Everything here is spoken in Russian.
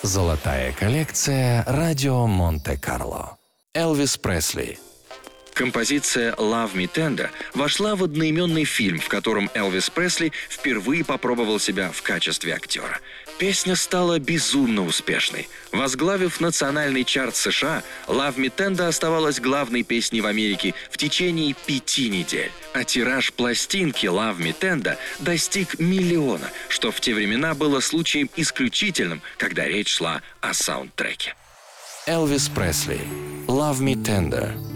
Золотая коллекция «Радио Монте-Карло». Элвис Пресли. Композиция «Love Me Tender» вошла в одноименный фильм, в котором Элвис Пресли впервые попробовал себя в качестве актера. Песня стала безумно успешной. Возглавив национальный чарт США, «Love Me Tender» оставалась главной песней в Америке в течение 5 недель. А тираж пластинки «Love Me Tender» достиг 1 миллиона, что в те времена было случаем исключительным, когда речь шла о саундтреке. Элвис Пресли. «Love Me Tender».